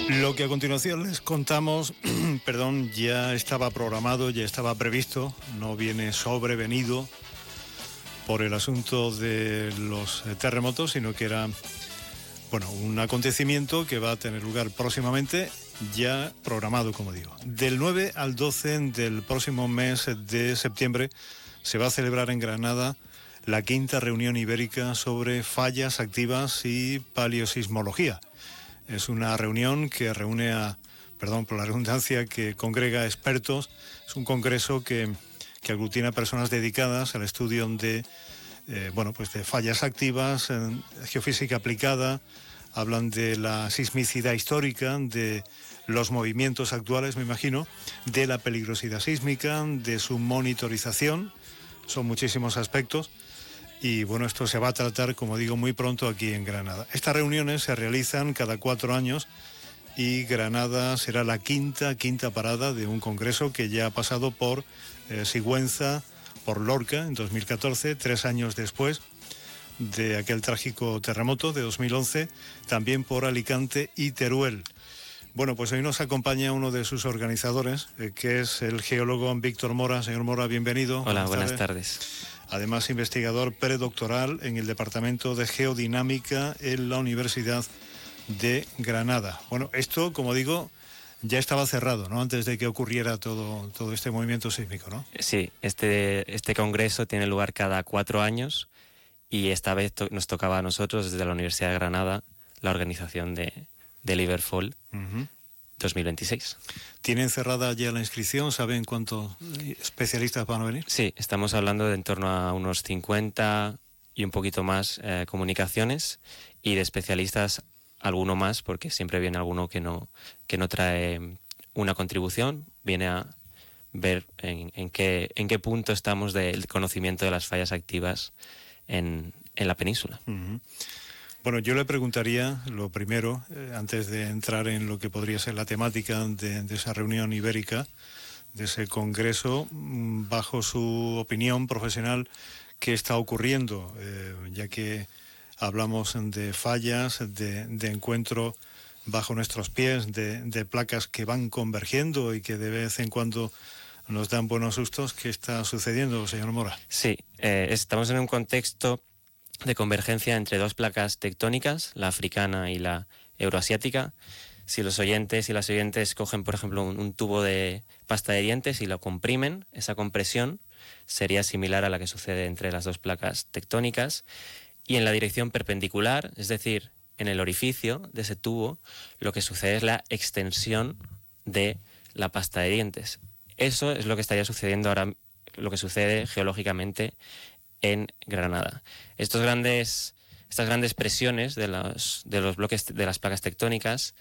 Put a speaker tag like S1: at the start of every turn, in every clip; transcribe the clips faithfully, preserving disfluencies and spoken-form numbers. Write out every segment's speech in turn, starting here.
S1: Lo que a continuación les contamos, perdón, ya estaba programado, ya estaba previsto, no viene sobrevenido por el asunto de los terremotos, sino que era, bueno, un acontecimiento que va a tener lugar próximamente, ya programado, como digo. Del nueve al doce del próximo mes de septiembre se va a celebrar en Granada la quinta reunión ibérica sobre fallas activas y paleosismología. Es una reunión que reúne a, perdón por la redundancia, que congrega expertos. Es un congreso que, que aglutina personas dedicadas al estudio de, eh, bueno, pues de fallas activas, eh, geofísica aplicada. Hablan de la sismicidad histórica, de los movimientos actuales, me imagino, de la peligrosidad sísmica, de su monitorización. Son muchísimos aspectos. Y bueno, esto se va a tratar, como digo, muy pronto aquí en Granada. Estas reuniones se realizan cada cuatro años y Granada será la quinta, quinta parada de un congreso que ya ha pasado por eh, Sigüenza, por Lorca en dos mil catorce, tres años después de aquel trágico terremoto de dos mil once, también por Alicante y Teruel. Bueno, pues hoy nos acompaña uno de sus organizadores, eh, que es el geólogo Víctor Mora. Señor Mora, bienvenido.
S2: Hola, buenas tardes. tardes.
S1: Además, investigador predoctoral en el Departamento de Geodinámica en la Universidad de Granada. Bueno, esto, como digo, ya estaba cerrado, ¿no? Antes de que ocurriera todo, todo este movimiento sísmico, ¿no?
S2: Sí, este, este congreso tiene lugar cada cuatro años y esta vez to- nos tocaba a nosotros, desde la Universidad de Granada, la organización de, del Iberfall uh-huh. dos mil veintiséis.
S1: ¿Tienen cerrada ya la inscripción? ¿Saben cuántos especialistas van a venir?
S2: Sí, estamos hablando de en torno a unos cincuenta y un poquito más eh, comunicaciones, y de especialistas alguno más, porque siempre viene alguno que no, que no trae una contribución, viene a ver en, en, qué, en qué punto estamos del conocimiento de las fallas activas en, en la península.
S1: Uh-huh. Bueno, yo le preguntaría lo primero, eh, antes de entrar en lo que podría ser la temática de, de esa reunión ibérica, de ese congreso, bajo su opinión profesional, ¿qué está ocurriendo? Eh, ya que hablamos de fallas, de, de encuentro bajo nuestros pies, de, de placas que van convergiendo y que de vez en cuando nos dan buenos sustos. ¿Qué está sucediendo, señor Mora?
S2: Sí, eh, estamos en un contexto de convergencia entre dos placas tectónicas, la africana y la euroasiática. Si los oyentes y las oyentes cogen, por ejemplo, un, un tubo de pasta de dientes y lo comprimen, esa compresión sería similar a la que sucede entre las dos placas tectónicas. Y en la dirección perpendicular, es decir, en el orificio de ese tubo, lo que sucede es la extensión de la pasta de dientes. Eso es lo que estaría sucediendo ahora, lo que sucede geológicamente en Granada. Estos grandes, estas grandes presiones de los, de los bloques de las placas tectónicas,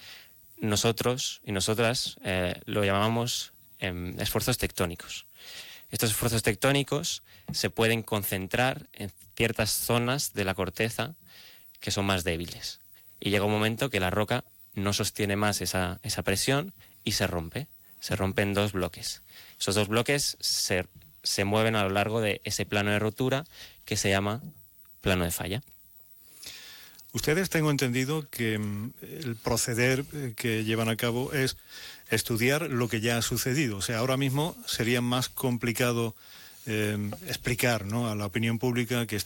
S2: nosotros y nosotras eh, lo llamamos eh, esfuerzos tectónicos. Estos esfuerzos tectónicos se pueden concentrar en ciertas zonas de la corteza que son más débiles. Y llega un momento que la roca no sostiene más esa, esa presión y se rompe. Se rompen dos bloques. Esos dos bloques se se mueven a lo largo de ese plano de rotura que se llama plano de falla.
S1: Ustedes, tengo entendido que el proceder que llevan a cabo es estudiar lo que ya ha sucedido. O sea, ahora mismo sería más complicado eh, explicar, ¿no?, a la opinión pública que